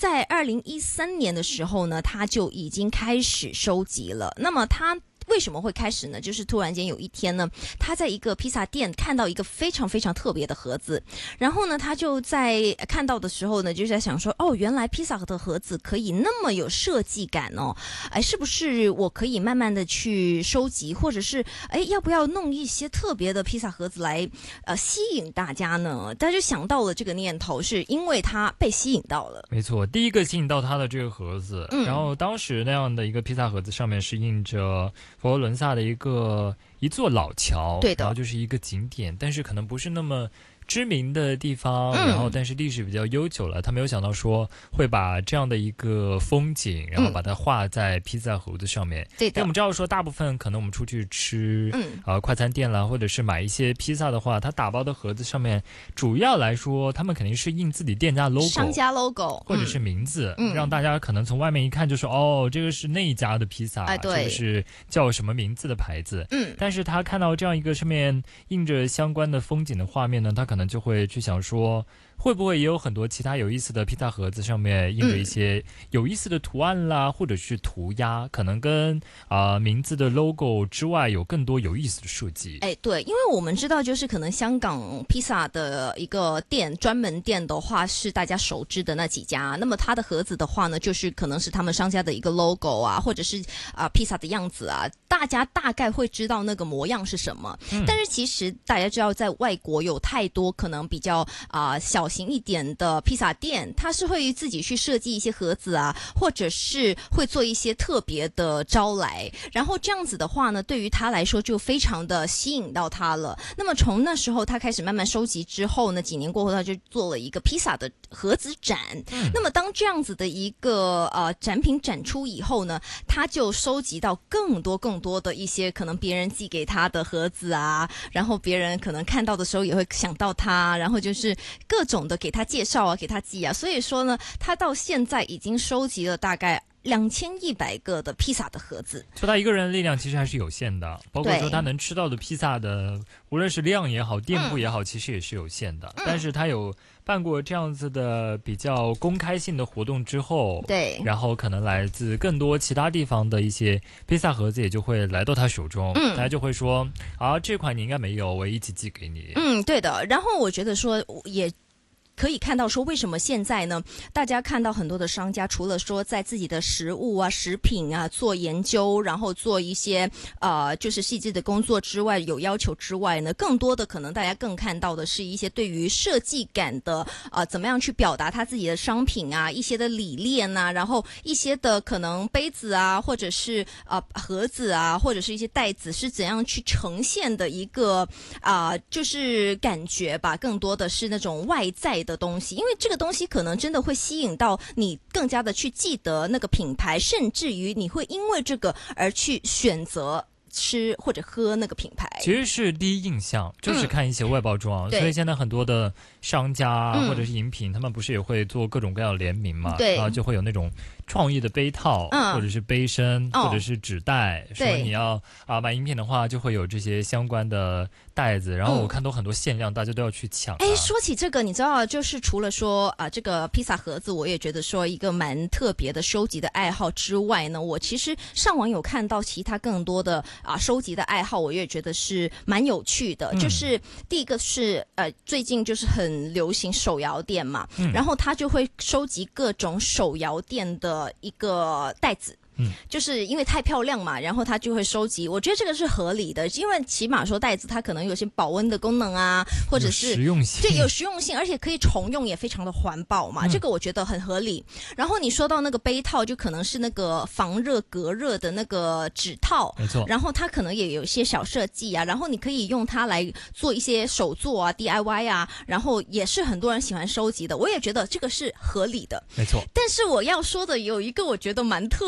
在2013年的时候呢，他就已经开始收集了。那么他为什么会开始呢？就是突然间有一天呢，他在一个披萨店看到一个非常非常特别的盒子，然后呢，他就在看到的时候呢，就在想说，哦，原来披萨的盒子可以那么有设计感哦，是不是我可以慢慢的去收集，或者是要不要弄一些特别的披萨盒子来吸引大家呢？他就想到了这个念头，是因为他被吸引到了。 没错，第一个吸引到他的这个盒子，然后当时那样的一个披萨盒子上面是印着佛罗伦萨的一座老桥， 对的， 然后就是一个景点，但是可能不是那么知名的地方，然后但是历史比较悠久了，他没有想到说会把这样的一个风景，然后把它画在披萨盒子上面。 对的， 因为我们知道说大部分可能我们出去吃快餐店啦，或者是买一些披萨的话，它打包的盒子上面主要来说他们肯定是印自己店家 logo， 商家 logo 或者是名字，让大家可能从外面一看就说哦，这个是那一家的披萨， 对， 这个是叫什么名字的牌子。但是他看到这样一个上面印着相关的风景的画面呢，他可能就会去想说，会不会也有很多其他有意思的披萨盒子上面印着一些有意思的图案啦，或者是涂鸦，可能跟名字的 logo 之外有更多有意思的设计。 对，因为我们知道就是可能香港披萨的一个店，专门店的话是大家熟知的那几家，那么它的盒子的话呢，就是可能是他们商家的一个 logo 啊，或者是披萨的样子啊，大家大概会知道那个模样是什么。但是其实大家知道在外国有太多可能比较小型一点的披萨店，它是会自己去设计一些盒子啊，或者是会做一些特别的招来，然后这样子的话呢，对于他来说就非常的吸引到他了。那么从那时候他开始慢慢收集之后呢，几年过后他就做了一个披萨的盒子展。那么当这样子的一个展品展出以后呢，他就收集到更多的一些可能别人寄给他的盒子啊，然后别人可能看到的时候也会想到他，然后就是各种的给他介绍啊，给他寄啊。所以说呢，他到现在已经收集了大概2100个的披萨的盒子。 就他一个人的力量其实还是有限的，包括说他能吃到的披萨的无论是量也好，店铺也好，其实也是有限的。但是他有办过这样子的比较公开性的活动之后， 对， 然后可能来自更多其他地方的一些披萨盒子也就会来到他手中，大家就会说这款你应该没有，我一起寄给你。 对的。然后我觉得说也可以看到说，为什么现在呢？大家看到很多的商家，除了说在自己的食物啊、食品啊做研究，然后做一些就是细致的工作之外，有要求之外呢，更多的可能大家更看到的是一些对于设计感的怎么样去表达他自己的商品啊，一些的理念啊，然后一些的可能杯子啊，或者是盒子啊，或者是一些袋子是怎样去呈现的一个就是感觉吧，更多的是那种外在的东西，因为这个东西可能真的会吸引到你更加的去记得那个品牌，甚至于你会因为这个而去选择吃或者喝那个品牌。 其实是第一印象，就是看一些外包装，所以现在很多的商家或者是饮品，他们不是也会做各种各样的联名嘛，然后就会有那种创意的杯套，或者是杯身，或者是纸袋，说你要买饮品的话就会有这些相关的袋子，然后我看都很多限量，大家都要去抢。 说起这个，你知道就是除了说这个披萨盒子我也觉得说一个蛮特别的收集的爱好之外呢，我其实上网有看到其他更多的收集的爱好，我也觉得是蛮有趣的。就是第一个是最近就是很流行手摇店嘛，然后他就会收集各种手摇店的一个袋子。就是因为太漂亮嘛，然后他就会收集。我觉得这个是合理的，因为起码说袋子它可能有些保温的功能啊，或者是有实用性， 对，有实用性，而且可以重用，也非常的环保嘛，这个我觉得很合理。然后你说到那个杯套，就可能是那个防热隔热的那个纸套， 没错。 然后它可能也有一些小设计啊，然后你可以用它来做一些手作啊 DIY 啊，然后也是很多人喜欢收集的，我也觉得这个是合理的， 没错。 但是我要说的有一个我觉得蛮特别的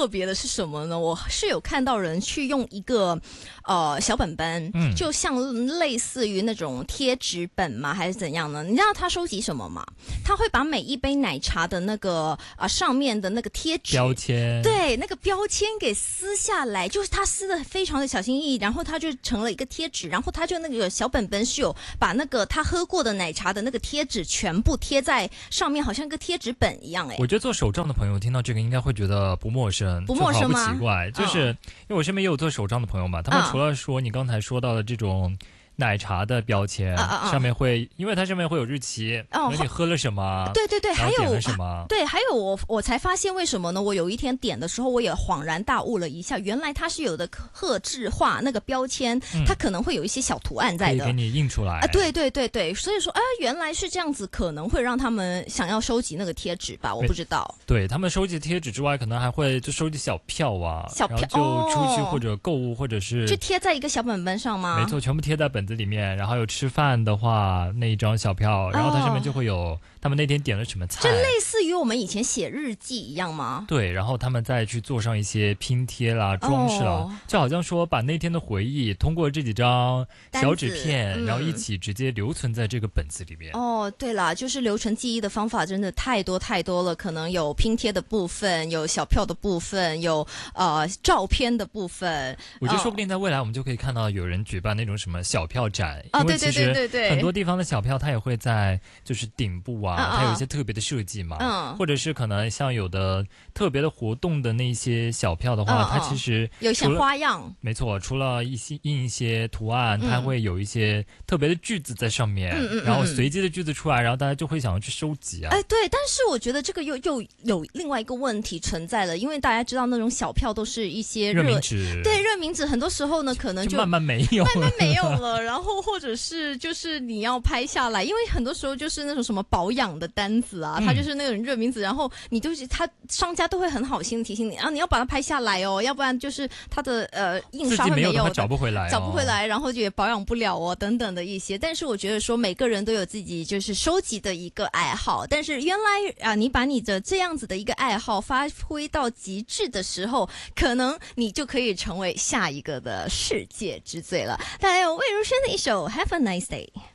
是什么呢？我是有看到人去用一个小本本，就像类似于那种贴纸本吗？还是怎样呢？你知道他收集什么吗？他会把每一杯奶茶的那个上面的那个贴纸标签， 对，那个标签给撕下来，就是他撕的非常的小心翼翼，然后他就成了一个贴纸，然后他就那个小本本是有把那个他喝过的奶茶的那个贴纸全部贴在上面，好像一个贴纸本一样。 我觉得做手账的朋友听到这个应该会觉得不陌生， 不陌生吗？ 不奇怪，就是因为我身边也有做手账的朋友嘛，他们除了说你刚才说到的这种奶茶的标签，上面会，因为它上面会有日期，你喝了什么， 对对对，还有点了什么， 对，还有我才发现为什么呢？我有一天点的时候，我也恍然大悟了一下，原来它是有的客制化那个标签，它可能会有一些小图案在的， 可以给你印出来。 对对对对，所以说原来是这样子，可能会让他们想要收集那个贴纸吧，我不知道。 对，他们收集贴纸之外，可能还会就收集小票啊， 小票然后就出去或者购物，或者是就贴在一个小本本上吗？ 没错，全部贴在本子里面，然后有吃饭的话那一张小票，然后它上面就会有他们那天点了什么菜， 这类似于我们以前写日记一样吗？ 对，然后他们再去做上一些拼贴啦、装饰啦，就好像说把那天的回忆通过这几张小纸片，然后一起直接留存在这个本子里面。 对啦，就是留存记忆的方法真的太多太多了，可能有拼贴的部分，有小票的部分，有照片的部分。 我觉得说不定在未来我们就可以看到有人举办那种什么小票展， 因为其实很多地方的小票它也会在就是顶部啊，它有一些特别的设计嘛，或者是可能像有的特别的活动的那些小票的话，它其实有一些花样。 没错，除了印一些图案，它会有一些特别的句子在上面，然后随机的句子出来，然后大家就会想要去收集啊。 对，但是我觉得这个又有另外一个问题存在了，因为大家知道那种小票都是一些热名纸， 对，热名纸很多时候呢可能就慢慢没有了，然后或者是就是你要拍下来，因为很多时候就是那种什么保养的单子啊，它就是那种热名纸，然后你就是他商家都会很好心提醒你你要把它拍下来哦，要不然就是它的印刷会没有的， 找不回来， 然后就也保养不了等等的一些。但是我觉得说每个人都有自己就是收集的一个爱好，但是原来你把你的这样子的一个爱好发挥到极致的时候，可能你就可以成为下一个的世界之最了。带来有魏如萱的一首 Have a Nice Day。